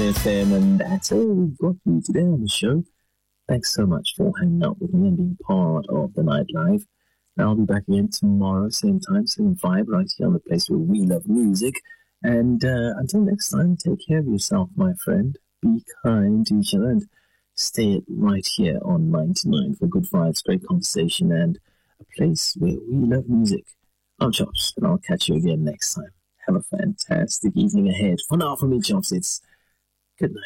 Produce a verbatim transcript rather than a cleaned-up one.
F M, and that's all we've got for you today on the show. Thanks so much for hanging out with me and being part of the nightlife. I'll be back again tomorrow, same time, same vibe, right here on the place where we love music. And uh, until next time, take care of yourself, my friend. Be kind to each other and stay right here on ninety-nine for good vibes, great conversation, and a place where we love music. I'm Josh, and I'll catch you again next time. Have a fantastic evening ahead. For now, from me, Josh, it's good night.